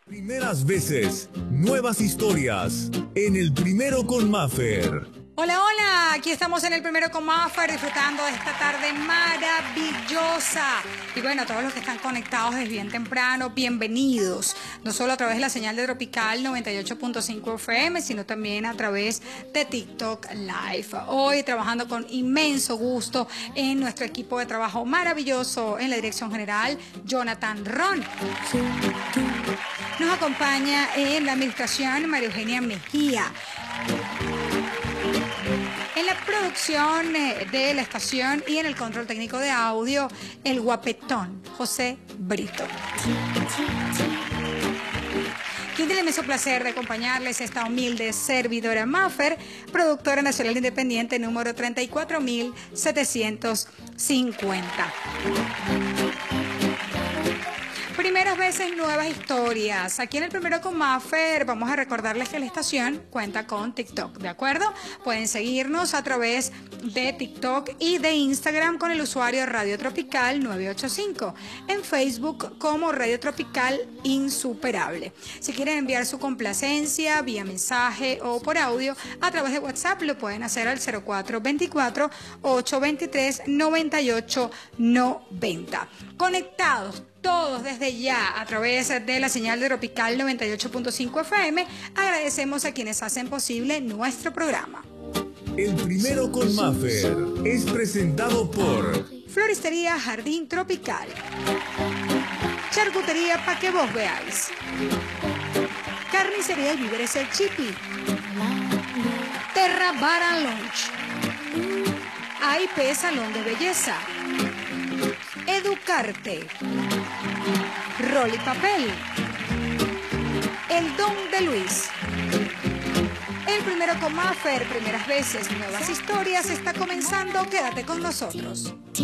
Primeras veces, nuevas historias en El Primero con Maffer. Hola, hola, aquí estamos en El Primero con Maffer disfrutando de esta tarde maravillosa. Y bueno, a todos los que están conectados desde bien temprano, bienvenidos. No solo a través de la señal de Tropical 98.5 FM, sino también a través de TikTok Live. Hoy trabajando con inmenso gusto en nuestro equipo de trabajo maravilloso en la dirección general, Jonathan Ron. Nos acompaña en la administración María Eugenia Mejía. En la producción de la estación y en el control técnico de audio, el guapetón José Brito. Quien tiene el inmenso placer de acompañarles esta humilde servidora Maffer, productora nacional independiente número 34.750. Primeras veces, nuevas historias. Aquí en El Primero con Maffer vamos a recordarles que la estación cuenta con TikTok, ¿de acuerdo? Pueden seguirnos a través de TikTok y de Instagram con el usuario Radio Tropical 985. En Facebook como Radio Tropical Insuperable. Si quieren enviar su complacencia vía mensaje o por audio a través de WhatsApp, lo pueden hacer al 0424-823-9890. Conectados todos desde ya a través de la señal de Tropical 98.5 FM, agradecemos a quienes hacen posible nuestro programa. El Primero con Maffer es presentado por Floristería Jardín Tropical, Charcutería Pa' que vos veáis, Carnicería y Víveres El Chipi, Terra Bar and Lunch, AIP Salón de Belleza, Educarte, Rol y Papel, El Don de Luis. El Primero con Maffer, primeras veces, nuevas historias, está comenzando. Quédate con nosotros.